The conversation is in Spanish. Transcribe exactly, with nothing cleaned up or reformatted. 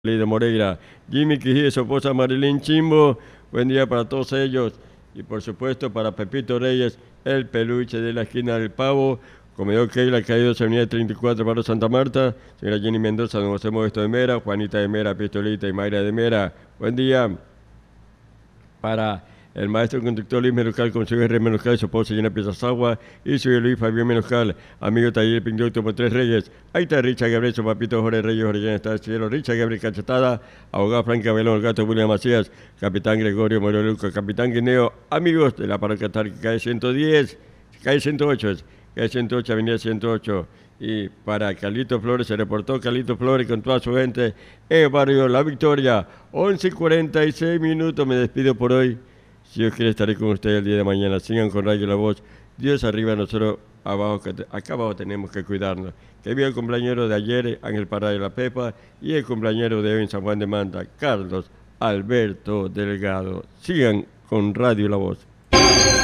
de Moreira, Jimmy Quijí, su esposa Marilyn Chimbo, buen día para todos ellos y por supuesto para Pepito Reyes, el peluche de la esquina del Pavo, comedor Keila, caído en Avenida treinta y cuatro, Barrio Santa Marta, señora Jenny Mendoza, don José Modesto de Mera, Juanita de Mera, Pistolita y Mayra de Mera, buen día para el maestro conductor Luis Menuscal con su R. Menuscal, su esposa Llena Piezasagua y su Luis Fabián Menuscal, amigo taller Pinto por Tres Reyes. Ahí está Richard Gabriel, su papito Jorge Reyes, Jorge está el cielo, Richard Gabriel Cachetada, abogado Franca Belón, el gato William Macías, capitán Gregorio Moreno Luca, capitán Guineo, amigos de la parroquia calle ciento diez, calle ciento ocho, calle ciento ocho, avenida ciento ocho. Y para Carlito Flores, se reportó Carlito Flores con toda su gente en el barrio La Victoria. once y cuarenta y seis minutos, me despido por hoy. Si Dios quiere, estaré con ustedes el día de mañana. Sigan con Radio La Voz. Dios arriba, nosotros abajo, que te, acá abajo tenemos que cuidarnos. Que viva el cumpleañero de ayer, Ángel Pará de la Pepa, y el cumpleañero de hoy en San Juan de Manta, Carlos Alberto Delgado. Sigan con Radio La Voz.